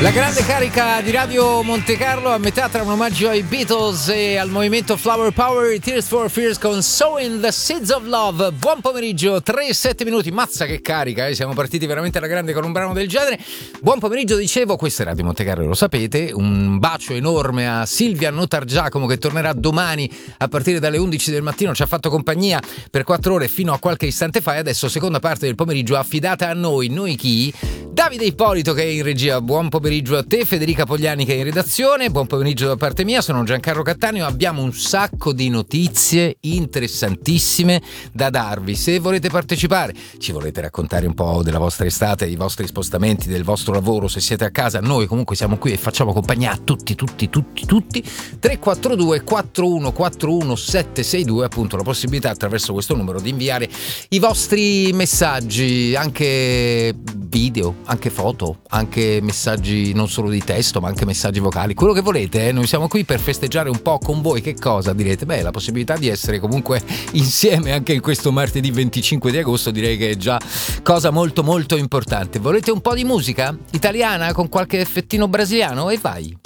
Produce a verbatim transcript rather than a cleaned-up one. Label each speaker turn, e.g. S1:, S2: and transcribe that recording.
S1: La grande carica di Radio Monte Carlo a metà tra un omaggio ai Beatles e al movimento Flower Power, Tears for Fears con Sowing the Seeds of Love. Buon pomeriggio, tre e sette minuti, mazza che carica, eh? Siamo partiti veramente alla grande con un brano del genere. Buon pomeriggio, dicevo, questo è Radio Monte Carlo, lo sapete. Un bacio enorme a Silvia Notargiacomo che tornerà domani a partire dalle undici del mattino, ci ha fatto compagnia per quattro ore fino a qualche istante fa e adesso seconda parte del pomeriggio affidata a noi. Noi chi? Davide Ippolito che è in regia, buon pomeriggio a te, Federica Pogliani che è in redazione, buon pomeriggio da parte mia, sono Giancarlo Cattaneo, abbiamo un sacco di notizie interessantissime da darvi. Se volete partecipare, ci volete raccontare un po' della vostra estate, dei vostri spostamenti, del vostro lavoro, se siete a casa, noi comunque siamo qui e facciamo compagnia a tutti, tutti, tutti, tutti. Tre quattro due quattro uno quattro uno sette sei due, appunto la possibilità attraverso questo numero di inviare i vostri messaggi, anche video, anche foto, anche messaggi non solo di testo ma anche messaggi vocali, quello che volete, eh? Noi siamo qui per festeggiare un po' con voi. Che cosa direte? Beh, la possibilità di essere comunque insieme anche in questo martedì venticinque di agosto direi che è già cosa molto molto importante. Volete un po' di musica italiana con qualche effettino brasiliano? E vai!